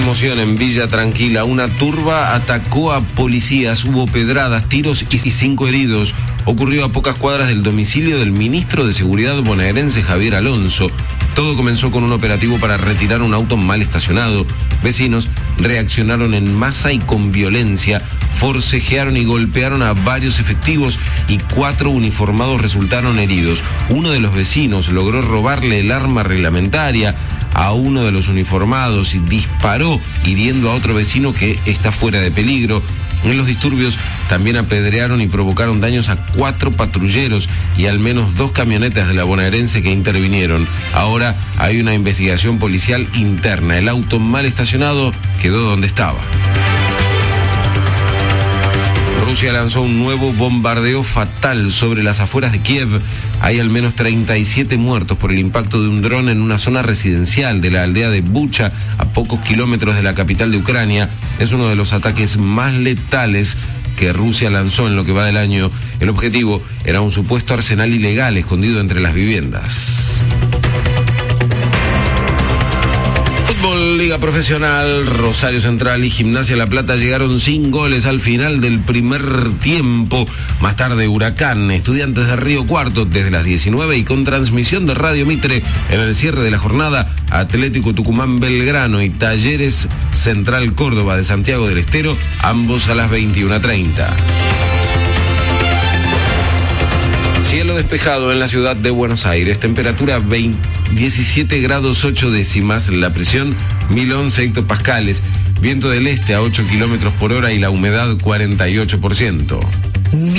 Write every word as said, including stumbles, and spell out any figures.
conmoción en Villa Tranquila. Una turba atacó a policías, hubo pedradas, tiros y cinco heridos. Ocurrió a pocas cuadras del domicilio del ministro de Seguridad bonaerense Javier Alonso. Todo comenzó con un operativo para retirar un auto mal estacionado. Vecinos reaccionaron en masa y con violencia, forcejearon y golpearon a varios efectivos y cuatro uniformados resultaron heridos. Uno de los vecinos logró robarle el arma reglamentaria a uno de los uniformados y disparó, hiriendo a otro vecino que está fuera de peligro. En los disturbios también apedrearon y provocaron daños a cuatro patrulleros y al menos dos camionetas de la bonaerense que intervinieron. Ahora hay una investigación policial interna. El auto mal estacionado quedó donde estaba. Rusia lanzó un nuevo bombardeo fatal sobre las afueras de Kiev. Hay al menos treinta y siete muertos por el impacto de un dron en una zona residencial de la aldea de Bucha, a pocos kilómetros de la capital de Ucrania. Es uno de los ataques más letales que Rusia lanzó en lo que va del año. El objetivo era un supuesto arsenal ilegal escondido entre las viviendas. Fútbol, Liga Profesional, Rosario Central y Gimnasia La Plata llegaron sin goles al final del primer tiempo. Más tarde, Huracán, Estudiantes de Río Cuarto desde las diecinueve y con transmisión de Radio Mitre en el cierre de la jornada, Atlético Tucumán Belgrano y Talleres Central Córdoba de Santiago del Estero, ambos a las veintiuna treinta. Cielo despejado en la ciudad de Buenos Aires, temperatura veinte, diecisiete grados ocho décimas, la presión mil once hectopascales, viento del este a ocho kilómetros por hora y la humedad cuarenta y ocho por ciento.